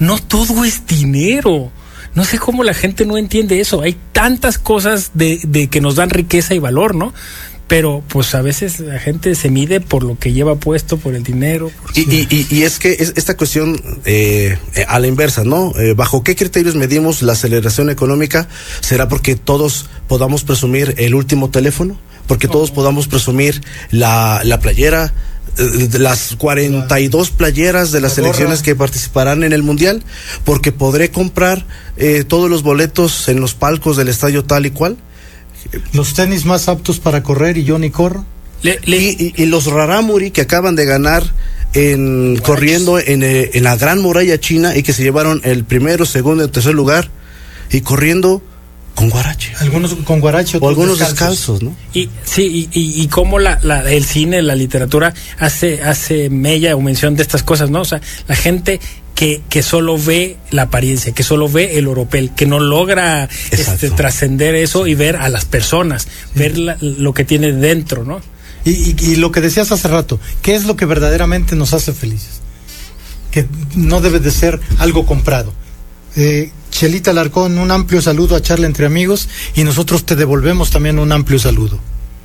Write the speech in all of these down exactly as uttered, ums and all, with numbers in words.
no todo es dinero. No sé cómo la gente no entiende eso. Hay tantas cosas de, de que nos dan riqueza y valor, ¿no? Pero pues a veces la gente se mide por lo que lleva puesto, por el dinero. Por... Y, y, y, y es que es esta cuestión eh, eh, a la inversa, ¿no? Eh, ¿Bajo qué criterios medimos la aceleración económica? ¿Será porque todos podamos presumir el último teléfono? ¿Porque todos podamos presumir la, la playera? De las cuarenta y dos playeras de las selecciones que participarán en el Mundial, porque podré comprar eh, todos los boletos en los palcos del estadio tal y cual. Los tenis más aptos para correr y yo ni corro. Le, le... Y, y, y los Rarámuri que acaban de ganar en corriendo en, eh, en la Gran Muralla China y que se llevaron el primero, segundo y tercer lugar y corriendo con guarache. Algunos con guarache, o algunos descalzos, descalzos, ¿no? Y sí, y, y, y cómo la, la, el cine, la literatura hace, hace mella o mención de estas cosas, ¿no? O sea, la gente que, que solo ve la apariencia, que solo ve el oropel, que no logra este, trascender eso y ver a las personas, ver la, lo que tiene dentro, ¿no? Y, y, y lo que decías hace rato, ¿qué es lo que verdaderamente nos hace felices? Que no debe de ser algo comprado. Eh, Chelita Alarcón, un amplio saludo a Charla Entre Amigos y nosotros te devolvemos también un amplio saludo.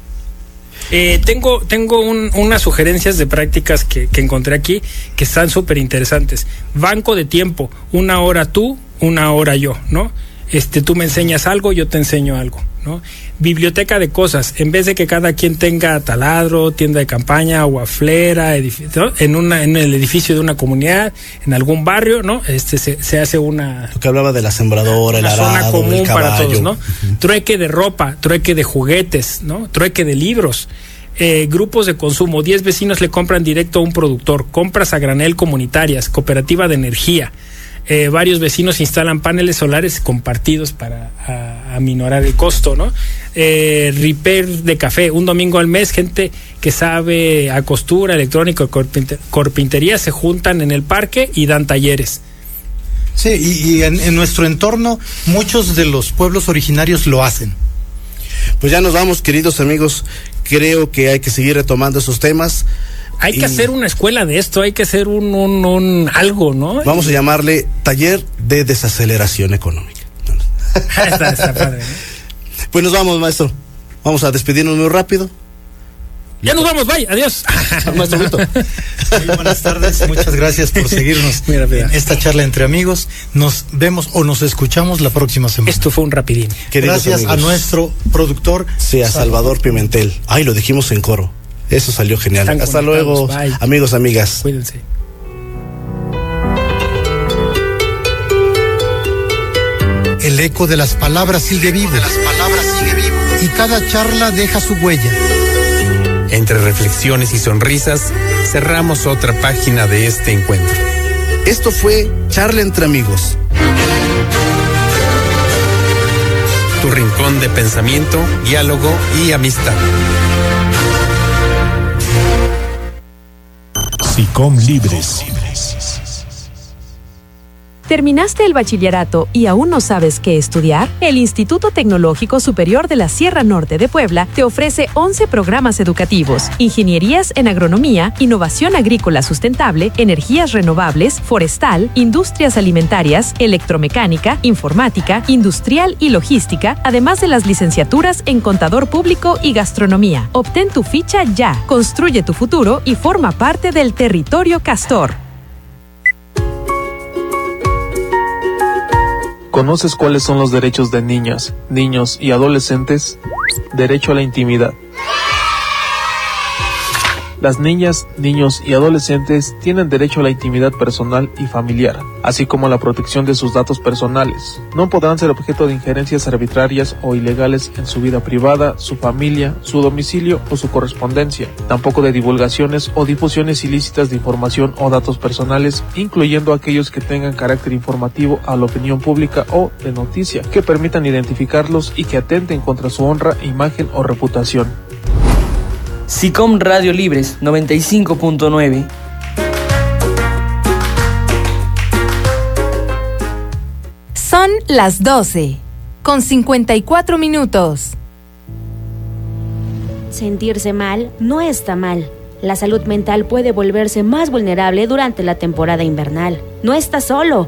Eh, tengo tengo un, unas sugerencias de prácticas que, que encontré aquí que están súper interesantes. Banco de tiempo, una hora tú, una hora yo, ¿no? Este, tú me enseñas algo, yo te enseño algo, ¿no? Biblioteca de cosas, en vez de que cada quien tenga taladro, tienda de campaña, guaflera, edificio, ¿no? en una en el edificio de una comunidad, en algún barrio, ¿no? Este se, se hace una lo que hablaba de la sembradora, una el arado, zona común el para todos, ¿no? Uh-huh. Trueque de ropa, trueque de juguetes, ¿no? Trueque de libros. Eh, grupos de consumo, diez vecinos le compran directo a un productor, compras a granel comunitarias, cooperativa de energía. Eh, varios vecinos instalan paneles solares compartidos para a, aminorar el costo, ¿no? Eh, repair de café, un domingo al mes, gente que sabe a costura, electrónica, carpinter, carpintería, se juntan en el parque y dan talleres. Sí, y, y en, en nuestro entorno muchos de los pueblos originarios lo hacen. Pues ya nos vamos, queridos amigos, creo que hay que seguir retomando esos temas. Hay que y hacer una escuela de esto, hay que hacer un, un, un algo, ¿no? Vamos a llamarle Taller de Desaceleración Económica. está, está padre, ¿no? Pues nos vamos, maestro. Vamos a despedirnos muy rápido. Ya nos vamos, bye, adiós. Maestro Vito. Muy buenas tardes, muchas gracias por seguirnos mira, mira. en esta charla entre amigos. Nos vemos o nos escuchamos la próxima semana. Esto fue un rapidín. Queridos gracias amigos. A nuestro productor. Sí, a Salvador Pimentel. Ay, lo dijimos en coro. Eso salió genial. Están Hasta luego, bye. Amigos, amigas. Cuídense. El eco de las palabras sigue vivo. De las palabras sigue vivo. Y cada charla deja su huella. Entre reflexiones y sonrisas, cerramos otra página de este encuentro. Esto fue Charla Entre Amigos. Tu rincón de pensamiento, diálogo y amistad. SICOM Libres. ¿Terminaste el bachillerato y aún no sabes qué estudiar? El Instituto Tecnológico Superior de la Sierra Norte de Puebla te ofrece once programas educativos: ingenierías en agronomía, innovación agrícola sustentable, energías renovables, forestal, industrias alimentarias, electromecánica, informática, industrial y logística, además de las licenciaturas en contador público y gastronomía. Obtén tu ficha ya, construye tu futuro y forma parte del territorio Castor. ¿Conoces cuáles son los derechos de niñas, niños y adolescentes? Derecho a la intimidad. Las niñas, niños y adolescentes tienen derecho a la intimidad personal y familiar, así como a la protección de sus datos personales. No podrán ser objeto de injerencias arbitrarias o ilegales en su vida privada, su familia, su domicilio o su correspondencia, tampoco de divulgaciones o difusiones ilícitas de información o datos personales, incluyendo aquellos que tengan carácter informativo a la opinión pública o de noticia, que permitan identificarlos y que atenten contra su honra, imagen o reputación. SICOM Radio Libres noventa y cinco punto nueve. Son las doce, con cincuenta y cuatro minutos. Sentirse mal no está mal. La salud mental puede volverse más vulnerable durante la temporada invernal. No estás solo.